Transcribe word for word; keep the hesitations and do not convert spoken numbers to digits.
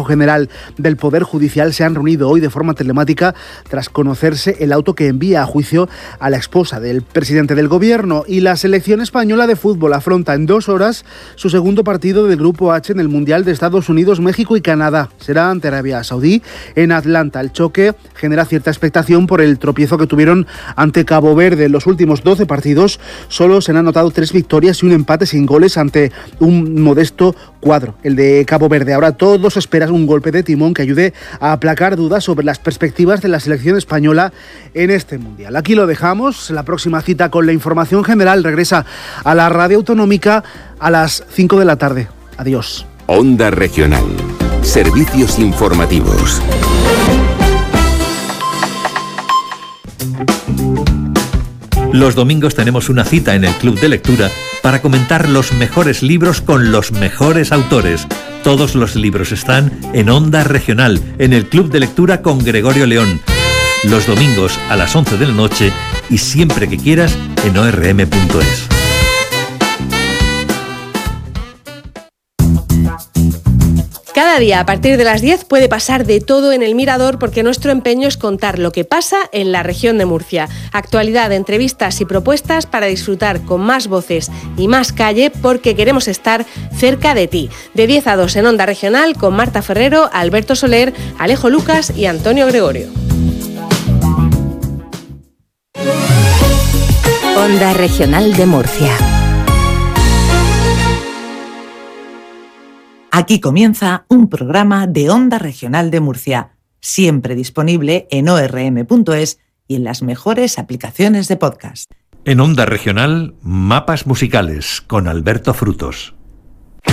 General del Poder Judicial se han reunido hoy de forma telemática tras conocerse el auto que envía a juicio a la esposa del presidente del Gobierno. Y la selección española de fútbol afronta en dos horas su segundo partido del Grupo H en el Mundial de Estados Unidos, México y Canadá. Será ante Arabia Saudí en Atlanta. El choque genera cierta expectación por el tropiezo que tuvieron ante Cabo Verde. En los últimos doce partidos solo se han anotado tres victorias y un empate sin goles ante un modesto cuadro, el de Cabo Verde. Ahora todos esperan un golpe de timón que ayude a aplacar dudas sobre las perspectivas de la selección española en este Mundial. Aquí lo dejamos. La próxima cita con la información general regresa a la radio autonómica a las cinco de la tarde. Adiós. Onda Regional. Servicios informativos. Los domingos tenemos una cita en el Club de Lectura para comentar los mejores libros con los mejores autores. Todos los libros están en Onda Regional, en el Club de Lectura con Gregorio León. Los domingos a las once de la noche y siempre que quieras en o erre eme punto es. Cada día a partir de las diez puede pasar de todo en El Mirador porque nuestro empeño es contar lo que pasa en la región de Murcia. Actualidad, entrevistas y propuestas para disfrutar con más voces y más calle porque queremos estar cerca de ti. De diez a dos en Onda Regional con Marta Ferrero, Alberto Soler, Alejo Lucas y Antonio Gregorio. Onda Regional de Murcia. Aquí comienza un programa de Onda Regional de Murcia, siempre disponible en o erre eme punto es y en las mejores aplicaciones de podcast. En Onda Regional, Mapas Musicales con Alberto Frutos.